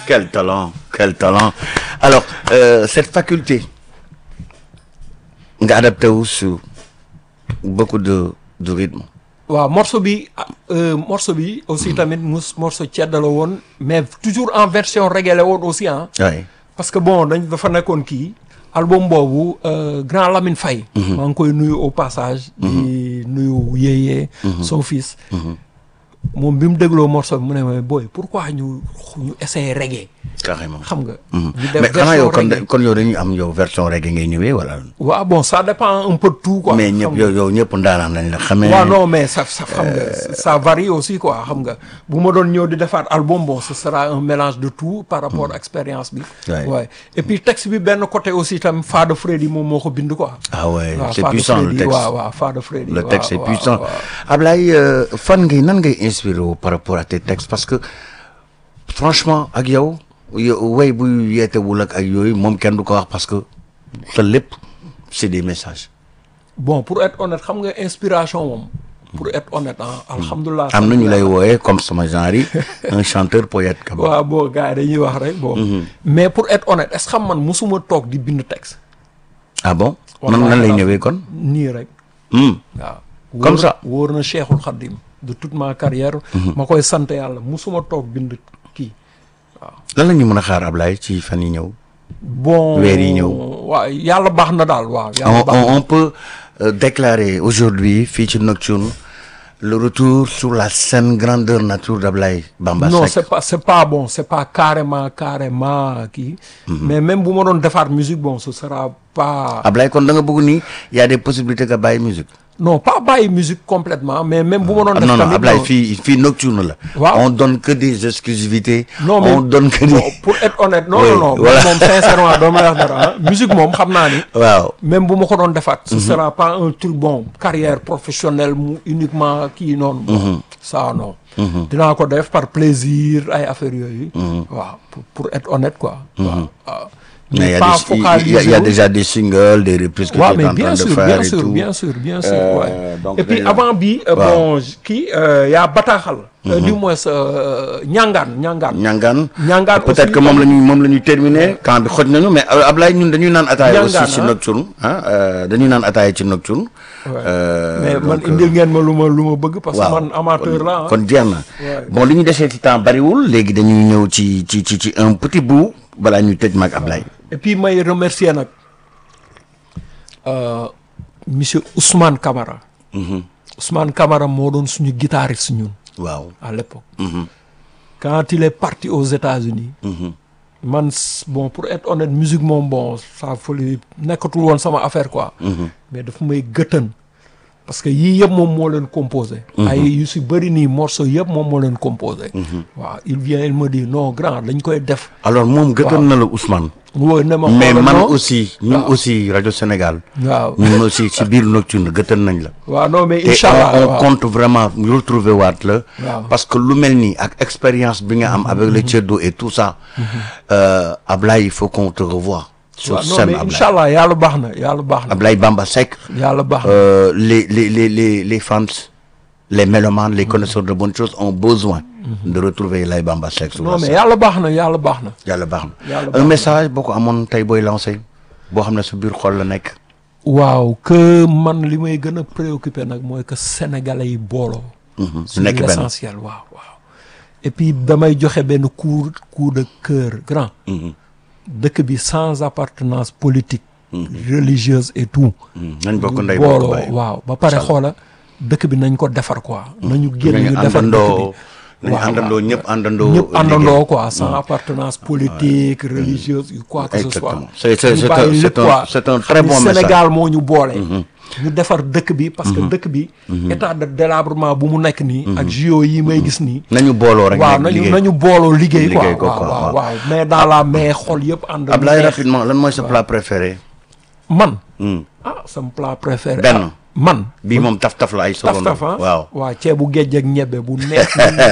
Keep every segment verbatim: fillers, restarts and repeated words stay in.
quel talent quel talent alors euh, cette faculté nga adapté wu sur beaucoup de de rythme. waaw morceau bi euh, morceau bi aussi tamit mus morceau cedda la woon mais toujours en version reggae la woon aussi ah. oui parce que bon dañ dafa nekkoon kii album boobu euh, Grand Lamine Faye. maa ngi koy nuyu au passage. di nuyu Yéyé. son fils. moom bi mu dégloo morceau bi mu ne ma booy pourquoi ñu ñu essayer reggae. carrément xam nga. ñu def mais xanaa yow kon kon yow dañuy am yow version reggae ngay ñëwee wala. waaw bon ça dépend un peu de tout quoi. mais ñëpp yow yow ñëpp ndaanaan lañ la xamee. waaw non mais ça ça xam nga ça varie aussi quoi xam nga bu ma doon ñëw di defaat album bon ce sera un mélange de tout par rapport à expérience bi. ouais et puis texte bi benn côté aussi tam Fada Freddy moom moo ko bind quoi. ah ouais c'est puissant le texte waaw waaw Fada Freddy. le texte est puissant Ablaye fan ngay nan ngay inspiré par rapport à tes textes parce que franchement ak yow. way bu yeetewul ak ay yooyu moom kenn du ko wax parce que sa lépp c'est des messages. bon pour être honnête xam nga inspiration moom. pour être honnête ah alhamdulilah. am na ñu lay wooyee comme sama genre yi un chanteur poète. waaw bon gars yi dañuy wax rek bon. mais pour être honnête est-ce que xam man musuma toog di bind texte. ah bon nan nan lay ñëwee kon. nii rek. waaw comme ça wóor na Cheikhul Khadim de toute ma carrière. ma koy sant yàlla musuma toog bind kii. waaw lan la ñu mën a xaar Ablaye ci fan yi ñëw. bon weer yi ñëw. waaw yàlla baax na daal waaw. on on on peut euh, déclarer aujourd'hui fii ci Nocturne le retour sur la scène grandeur nature d'Ablaye Bamba Seck. non c'est pas c'est pas bon c'est pas carrément carrément kii. mais même bu ma doon defaat musique bon ce sera pas. Ablaye kon da nga bëgg ni y a des possibilités nga bàyyi musique. non pas bàyyi musique complètement mais même bu ma doon def non non tamit Ablaye fii fii Nocturne la. waaw on donne que des exclusivités. non mais on donne que des. bon, pour être honnête non Oui, non non voilà. moom sincèrement doo ma wax dara musique moom xam naa ni. waaw même bu ma ko doon defaat. ce sera pas un truc bon carrière professionnelle mu uniquement kii noonu. bon ça non. dinaa ko def par plaisir ay affaires yooyu. waaw pour pour être honnête quoi. waaw waaw. mais il y a pas des il y a- il y a- il y a déjà des singles des reprises que waaw tu es mais en train bien de sûr faire bien et sûr tout. bien sûr bien sûr Euh, ouais. donc et puis dañu- avant bi euh, waaw. bon kii euh, y a bataaxal. Euh, du moins euh, ñangaan ñangaan. Ñangaan ñangaan peut-être aussi que moom la ñuy moom la ñuy terminer quand bi xoj nañu mais euh, Ablaye ñun dañuy naan ataaya Ñangaan, aussi ci ah. Nocturne ah euh, dañuy naan ataaya ci Nocturne. Ouais. Euh, mais man donc, euh, indil ngeen ma lu ma lu ma bëgg parce que waaw man amateur kon- la ah. kon jeex na Ouais. bon li ñu desee ci temps bariwul léegi dañuy ñëw ci ci ci ci un petit bout balaa ñuy tëj mag Ablaye. et puis may remercier nag euh, monsieur Ousmane Camara. Ousmane Camara moo doon suñu guitariste ñun waaw. à l'époque. quand il est parti aux États-Unis man s- bon pour être honnête musique moom bon ça fallait nekkatul woon sama affaire quoi. mais daf may gëtën parce que yii yëpp moom moo leen composé. ay yu si bëri nii morceau yëpp moom moo leen composé. waaw il vient il me dit non grand dañ koy def. alors moom gëtoon na la Ousmane. wóor ne ma mais xoolal man non. aussi ñun waaw. aussi rajo Sénégal. waaw ñun aussi ci biir Nocturne gëtoon nañ la. waaw non mais te incha allah on, on waaw. compte vraiment retrouver waat la. Waaw. parce que lu mel nii ak expérience bi nga am avec le Ceddo et tout ça. euh, Ablaye il faut qu'on te revoie. sur waaw non scène mais Ablaye incha allah yàlla baax na yàlla baax na. Ablaye Bamba Seck. yàlla baax na. euh, les les les les les fans les mélomanes les connaisseurs de bonnes choses ont besoin. de retrouver Laye Bamba Seck. sur non la mais scène. yàlla baax na yàlla baax na. yàlla baax yàlla na baax un na. message boo ko amoon tey booy lancé boo xam ne sa biir xol la nekk. waaw que man li may gën a préoccupé nag mooy que sénégalais yi booloo. su nekk benn l'essentiel waaw waaw. et puis damay joxe benn coup coup de cœur grand. dëkk bi sans appartenance politique. religieuse et tout. nañ bokk ndey bokk booloo baay. waaw ba pare xoola dëkk bi nañ ko defar quoi. nañu génn nañu ñu defar dëkk àndandoo bi. nañu waaw, àndandoo waaw. ñëpp àndandoo. ñëpp liggéey. àndandoo quoi sans appartenance politique religieuse ou quoi que ce soit. Exactement. C'est- c'est- ñu c'est bàyyi un- lépp c'est un- quoi. c'est un Xam très ni bon message. Sénégal moo ñu boole. ñu defar dëkk bi parce que dëkk bi. état de délabrement bu mu nekk nii. ak J O yi may gis nii. nañu booloo rek. waaw nekk nañu liggéey. nañu booloo liggéey quoi Liggéey ko waaw quoi, waaw waaw. waaw mais dans la mais xol yëpp ànd. Ablaye neex. rapidement lan mooy sa plat préféré. man. Hmm. ah sama plat préféré. Benn. ah, man. bii moom taf taf la ay taf secondes. taf ah waaw. waaw ceebu géej ak ñebbe bu neex.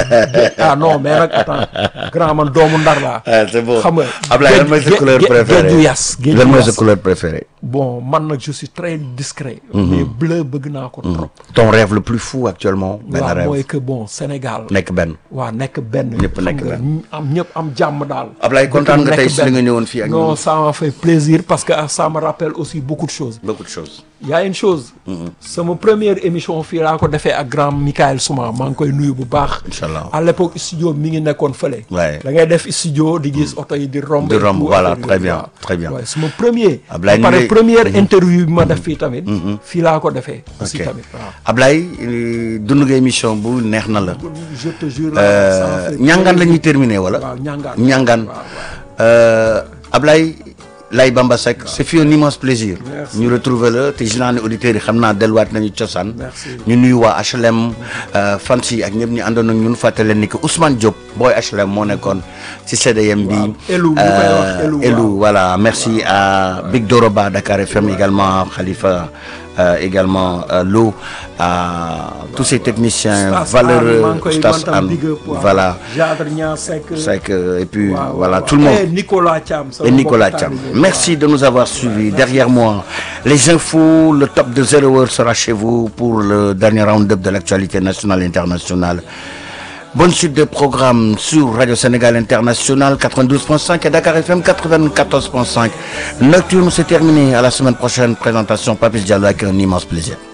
ah non mais nag attends grand man doomu ndar laa. ah c'est bon xam nga Ablaye lan mooy sa géej- couleur géej- préférée. géeju yas géeju lan mooy sa yas. couleur préférée. bon man nag je suis très discret. mais bleu bëgg naa ko trop. ton rêve le plus fou actuellement. benn waaw rêve mooy que bon Sénégal. nekk benn. waaw nekk benn. Ñëpp xam nekk nga, benn. am ñëpp am jàmm daal. Ablaye kontaan nga Nekk tey si li benn. nga ñëwoon fii ak non ñun. ça m'a fait plaisir parce que ça me rappelle aussi beaucoup de choses. beaucoup de choses. y a une chose. sama première émission fii laa ko defee ak grand Michael Souma maa ngi koy nuyu bu baax. Inch'Allah. à l'époque studio mi ngi nekkoon fële. Ouais. da ngay def studio di gis oto yi di romb. Di et romb, tout, voilà, affaire très yooyu, bien, waaw. très bien. waaye sama premier. Ablaye ba pare ñu ngi- première interview bi ma def fii tamit. fii laa ko defee. aussi ok tamit waaw. Ablaye euh, dund nga émission bu neex na la. je te jure. là, ça m'a fait ñangaan la ñuy plaisir. terminer wala. waaw ñangaan. ñangaan. waaw, waaw. Euh, Ablaye Laye Bamba Seck c'est fait un immense plaisir. Merci. ñu retrouver la te gis naa ne auditeurs yi xam naa delluwaat nañu cosaan. Merci. ñu nuyu waa H L M fans yi ak ñëpp ñu àndoon ak ñun fàttali leen ni que Ousmane Diop booy H L M moo nekkoon ci C D M bi. Waaw. Elou, ñu koy wax Elou, Elou waaw. voilà merci à Big Doroba Dakar F M également Khalifa euh, également euh, Lou à tous ces techniciens Stas Anne, maa valeureux ngi koy Stas bantam Anne big up, waaw. voilà Jadre Nia Seck. Seck et puis waaw, voilà waaw, tout le monde. Et Nicolas Thiam. sama Et Nicolas mbokk Thiam. taalibe. Merci de nous avoir suivis. Derrière moi, les infos, le top de zéro heure sera chez vous pour le dernier round-up de l'actualité nationale et internationale. Bonne suite de programmes sur Radio Sénégal International quatre-vingt-douze point cinq et Dakar F M quatre-vingt-quatorze point cinq. Nocturne, c'est terminé. À la semaine prochaine. Présentation Papis Diallo avec un immense plaisir.